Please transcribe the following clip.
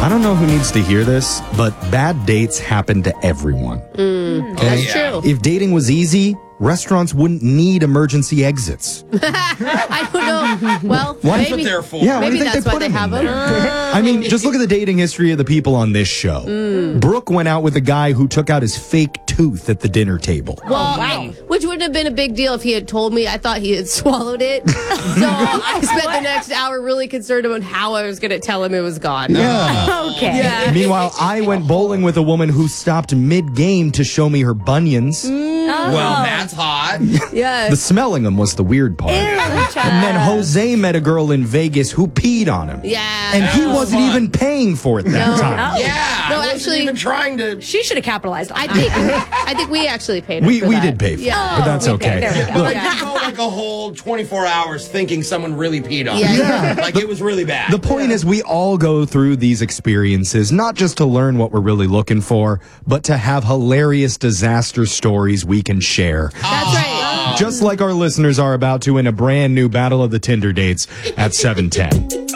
I don't know who needs to hear this, but bad dates happen to everyone. That's true. If dating was easy, restaurants wouldn't need emergency exits. I don't know. Well, What? maybe, They're for. Yeah, maybe why do you think that's why they put have them in them. there? I mean, just look at the dating history of the people on this show. Brooke went out with a guy who took out his fake tooth at the dinner table. Well, which wouldn't have been a big deal if he had told me. I thought he had swallowed it. So I spent the next hour really concerned about how I was going to tell him it was gone. Yeah. Okay. Yeah. Meanwhile, I went bowling with a woman who stopped mid-game to show me her bunions. Well, that's hot. Yeah. The smelling them was the weird part. And then Jose met a girl in Vegas who peed on him. Yeah. And he That was wasn't fun. even paying for it that time. Yeah. No, I wasn't actually- even trying to. She should have capitalized on I that. think we actually paid him We for that. did pay for it, Yeah. but that's okay. there we go. Look, Like, you go like a whole 24 hours thinking someone really peed on Yeah. you. Yeah. Like it was really bad. the point is we all go through these experiences, not just to learn what we're really looking for, but to have hilarious disaster stories we can share. That's right. Just like our listeners are about to in a brand new Battle of the Tinder Dates at 7:10.